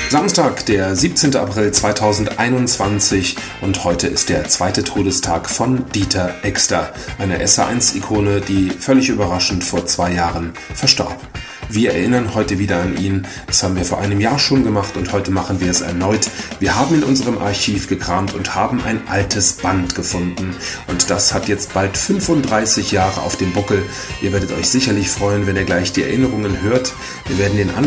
Samstag, der 17. April 2021 und heute ist der zweite Todestag von Dieter Exter, einer SR1-Ikone, die völlig überraschend vor 2 Jahren verstarb. Wir erinnern heute wieder an ihn. Das haben wir vor einem Jahr schon gemacht und heute machen wir es erneut. Wir haben in unserem Archiv gekramt und haben ein altes Band gefunden. Und das hat jetzt bald 35 Jahre auf dem Buckel. Ihr werdet euch sicherlich freuen, wenn ihr gleich die Erinnerungen hört. Wir werden den